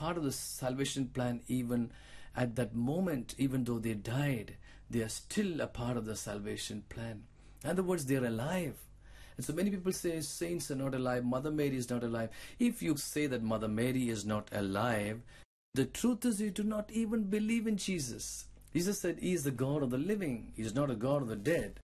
part of the salvation plan even at that moment. Even though they died, they are still a part of the salvation plan. In other words, they are alive. And so many people say saints are not alive, Mother Mary is not alive. If you say that Mother Mary is not alive, the truth is you do not even believe in Jesus. Jesus said He is the God of the living. He is not a God of the dead.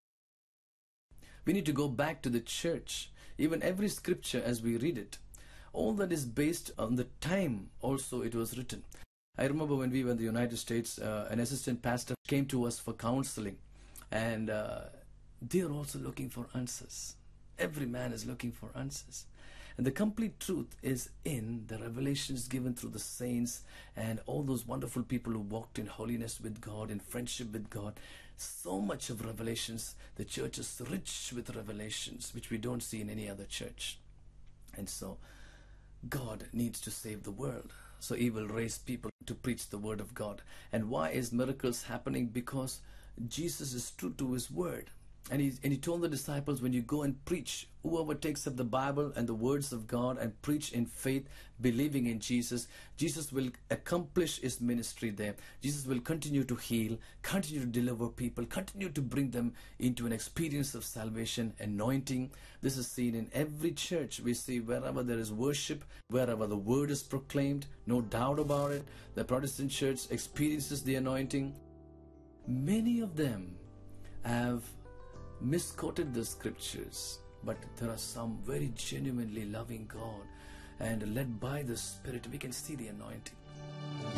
We need to go back to the church. Even every scripture as we read it, all that is based on the time also it was written. I remember when we were in the United States, an assistant pastor came to us for counseling, and they are also looking for answers. Every man is looking for answers. And the complete truth is in the revelations given through the saints and all those wonderful people who walked in holiness with God, in friendship with God. So much of revelations. The church is rich with revelations, which we don't see in any other church. And so God needs to save the world. So He will raise people to preach the word of God. And why is miracles happening? Because Jesus is true to His word. And he told the disciples, when you go and preach, whoever takes up the Bible and the words of God and preach in faith, believing in Jesus, Jesus will accomplish His ministry there. Jesus will continue to heal, continue to deliver people, continue to bring them into an experience of salvation, anointing. This is seen in every church. We see wherever there is worship, wherever the word is proclaimed, no doubt about it, the Protestant church experiences the anointing. Many of them have misquoted the scriptures, but there are some very genuinely loving God and led by the Spirit. We can see the anointing.